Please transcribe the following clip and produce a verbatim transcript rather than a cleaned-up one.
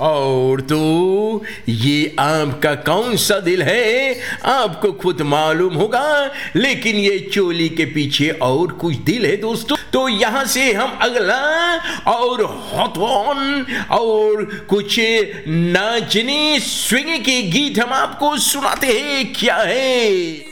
और तो ये आपका कौन सा दिल है आपको खुद मालूम होगा, लेकिन ये चोली के पीछे और कुछ दिल है दोस्तों। तो यहाँ से हम अगला और हॉट वन और कुछ नाचने स्विंग के गीत हम आपको सुनाते हैं। क्या है